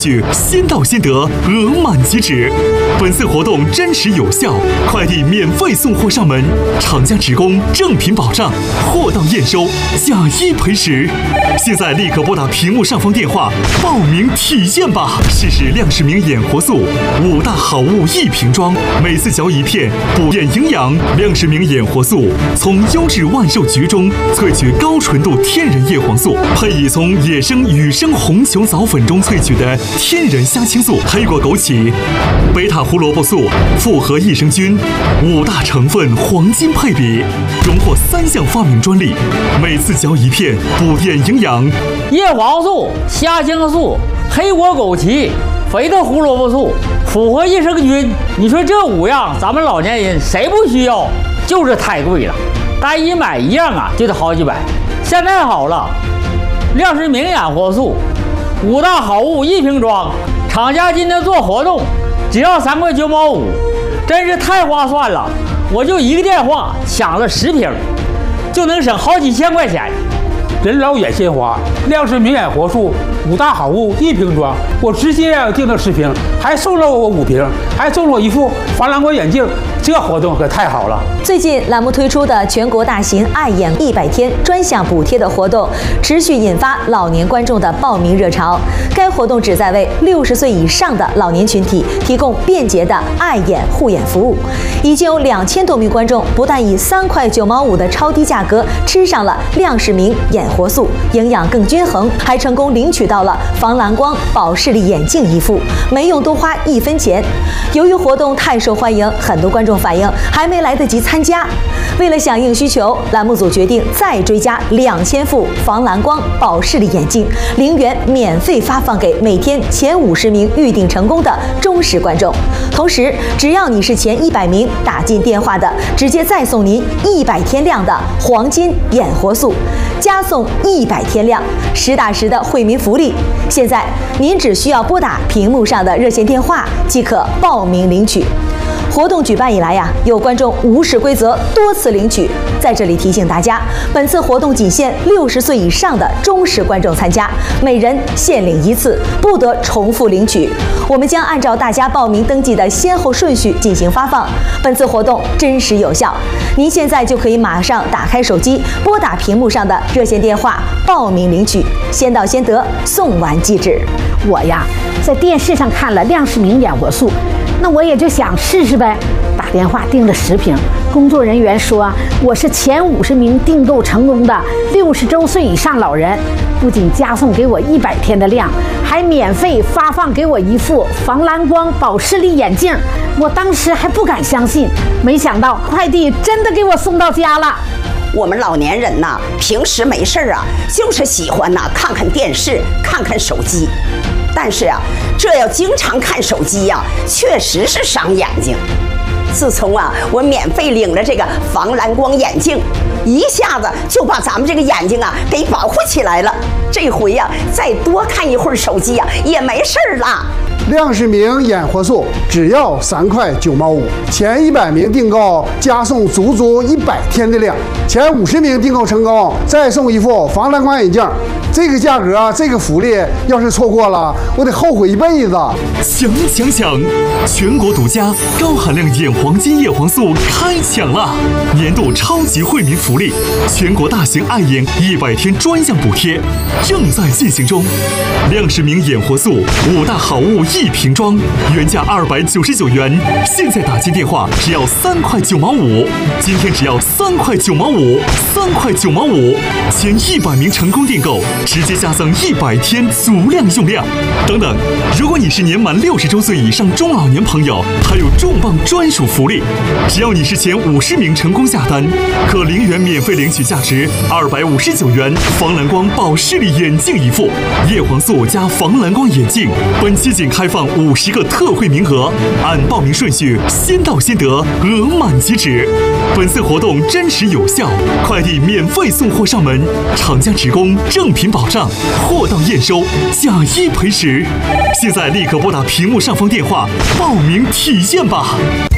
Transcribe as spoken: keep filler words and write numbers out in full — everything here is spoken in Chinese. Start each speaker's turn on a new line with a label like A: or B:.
A: 先到先得，额满即止。本次活动真实有效，快递免费送货上门，厂家职工正品保障，货到验收，假一赔十。现在立刻拨打屏幕上方电话报名体验吧！试试亮世明眼活素，五大好物一瓶装，每次嚼一片，补眼营养。亮世明眼活素从优质万寿菊中萃取高纯度天然叶黄素，配以从野生雨生红球藻粉中萃取的天然虾青素、黑果枸杞、贝塔胡萝卜素、复合益生菌，五大成分黄金配比，荣获三项发明专利。每次嚼一片，补眼营养。
B: 叶黄素、虾青素、黑果枸杞、肥的胡萝卜素、复合益生菌，你说这五样咱们老年人谁不需要？就是太贵了，单一买一样啊就得好几百。现在好了，亮世明眼活素五大好物一瓶装，厂家今天做活动只要三块九毛五，真是太划算了。我就一个电话抢了十瓶，就能省好几千块钱。
C: 人老眼先花，亮世明眼活素五大好物一瓶装，我直接订了十瓶，还送了我五瓶，还送了我一副防蓝光眼镜，这活动可太好了。
D: 最近栏目推出的全国大型爱眼一百天专项补贴的活动，持续引发老年观众的报名热潮。该活动旨在为六十岁以上的老年群体提供便捷的爱眼护眼服务。已经有两千多名观众不但以三块九毛五的超低价格吃上了亮世明眼活素，营养更均衡，还成功领取到了防蓝光保视力眼镜一副，没用多花一分钱。由于活动太受欢迎，很多观众反映还没来得及参加。为了响应需求，栏目组决定再追加两千副防蓝光保视力眼镜，零元免费发放给每天前五十名预订成功的忠实观众。同时，只要你是前一百名打进电话的，直接再送您一百天量的黄金眼活素，加送一百天量，实打实的惠民福利。现在您只需要拨打屏幕上的热线电话即可报名领取。活动举办以来呀、啊，有观众无视规则多次领取。在这里提醒大家，本次活动仅限六十岁以上的忠实观众参加，每人限领一次，不得重复领取。我们将按照大家报名登记的先后顺序进行发放。本次活动真实有效，您现在就可以马上打开手机，拨打屏幕上的热线电话报名领取，先到先得，送完即止。
E: 我呀，在电视上看了亮世明眼活素，那我也就想试试呗，打电话订了十瓶。工作人员说我是前五十名订购成功的六十周岁以上老人，不仅加送给我一百天的量，还免费发放给我一副防蓝光保视力眼镜。我当时还不敢相信，没想到快递真的给我送到家了。
F: 我们老年人呐，平时没事啊，就是喜欢呐看看电视，看看手机。但是啊，这要经常看手机呀、啊，确实是伤眼睛。自从啊，我免费领了这个防蓝光眼镜，一下子就把咱们这个眼睛啊给保护起来了。这回呀、啊，再多看一会儿手机呀、啊，也没事儿了。
G: 亮世明眼活素只要三块九毛五，前一百名订购加送足足一百天的量，前五十名订购成功再送一副防蓝光眼镜。这个价格，这个福利，要是错过了，我得后悔一辈子。
A: 抢抢抢！全国独家高含量眼黄金叶黄素开抢了！年度超级惠民福利，全国大型爱眼一百天专项补贴正在进行中。亮世明眼活素五大好物一瓶装，原价二百九十九元，现在打进电话只要三块九毛五，今天只要三块九毛五，三块九毛五，前一百名成功订购。直接加赠一百天足量用量。等等，如果你是年满六十周岁以上中老年朋友，还有重磅专属福利，只要你是前五十名成功下单，可零元免费领取价值二百五十九元防蓝光保视力眼镜一副，叶黄素加防蓝光眼镜。本期仅开放五十个特惠名额，按报名顺序先到先得，额满即止。本次活动真实有效，快递免费送货上门，厂家职工正品保障，货到验收，假一赔十。现在立刻拨打屏幕上方电话报名体验吧。